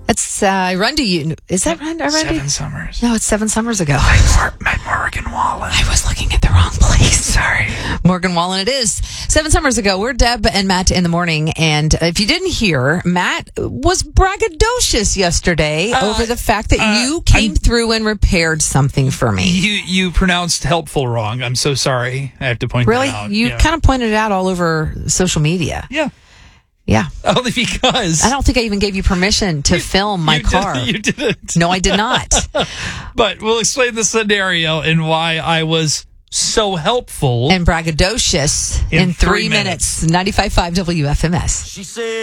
It's Run to You. Is that Run? 7 summers. No, it's 7 summers ago. Met Morgan Wallen. I was looking at the wrong place. Sorry. Morgan Wallen it is. 7 summers ago, we're Deb and Matt in the morning. And if you didn't hear, Matt was braggadocious yesterday over the fact that you came through and repaired something for me. You pronounced helpful wrong. I'm so sorry. I have to point that out. Really? You kind of pointed it out all over social media. Yeah. Yeah. Only because I don't think I even gave you permission to film my car. You didn't. No, I did not. But we'll explain the scenario and why I was so helpful And braggadocious in 3 minutes. 95.5 WFMS. She said.